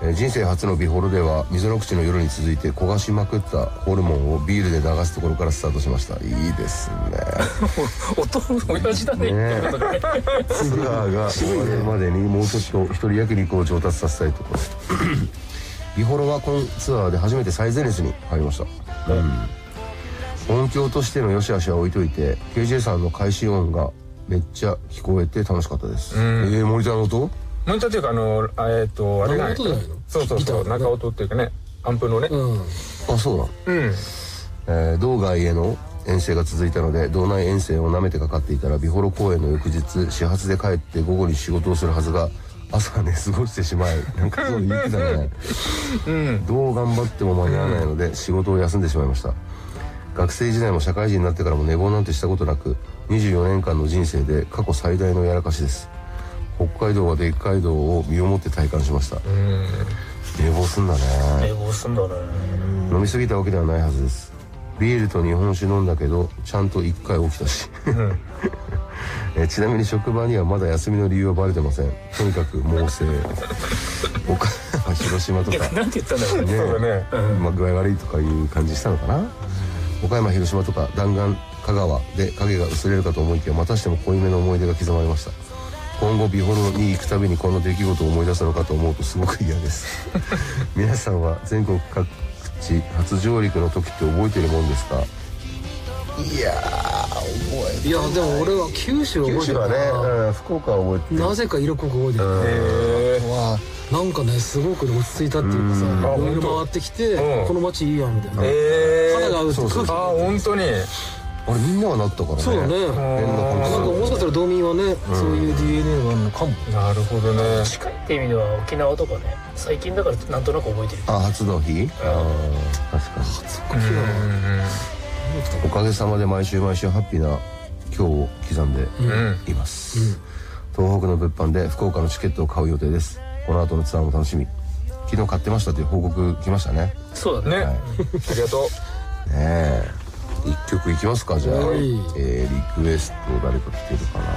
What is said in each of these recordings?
人生初のビホロでは溝の口の夜に続いて焦がしまくったホルモンをビールで流すところからスタートしました。いいですね。 親父だね。 ツアーが終わるまでにもうちょっと一人焼肉を上達させたいところ。ビホロは今ツアーで初めて最前列に入りました。音響としての良し悪しは置いといて KJ さんの開始音がめっちゃ聞こえて楽しかったです。モニターの音？ モニターっていうかあれが音じゃないの？ そう中音っていうかね、アンプのね。 あ、そうだ。道外への遠征が続いたので道内遠征をなめてかかっていたらビホロ公演の翌日始発で帰って午後に仕事をするはずが朝寝過ごしてしまい、なんかそう言ってたね。どう頑張っても間に合わないので仕事を休んでしまいました。学生時代も社会人になってからも寝坊なんてしたことなく24年間の人生で過去最大のやらかしです。北海道はでっかい道を身をもって体感しました。寝坊すんだね。 寝坊すんだね。 飲みすぎたわけではないはずです。ビールと日本酒飲んだけどちゃんと1回起きたし、ちなみに職場にはまだ休みの理由はバレてません。とにかく猛省。岡山広島とかなんて言ったんだろうね。 そうだね。 具合悪いとかいう感じしたのかな。岡山広島とか弾丸香川で影が薄れるかと思いきやまたしても濃いめの思い出が刻まれました。今後ビホロに行くたびにこの出来事を思い出すのかと思うとすごく嫌です。皆さんは全国各地初上陸の時って覚えてるもんですか？いや覚えていやでも俺は九州覚えてるな。 九州はね、福岡は覚えてる。 なぜか色濃く覚えてる。なんかねすごく落ち着いたっていうかさ、いろいろ回ってきてこの街いいやみたいな。肌が合うって空気。 本当に。 あれみんながなったからね。 そうだね。 変な感じ。 なんかもしかしたら道民はね、そういう DNA があるのかも。 なるほどね。 近いって意味では沖縄とかね、最近だからなんとなく覚えてる。 初の日？確かに。 初の日はおかげさまで毎週毎週ハッピーな今日を刻んでいます。東北の物販で福岡のチケットを買う予定です。この後のツアーも楽しみ。昨日買ってましたという報告来ましたね。 そうだね。 ありがとう。ねえ。一曲いきますかじゃあ。リクエスト誰か来てるかな。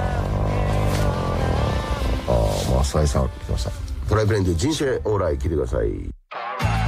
浅井さん来ました。トライブレンド人生オーライ聞いてください。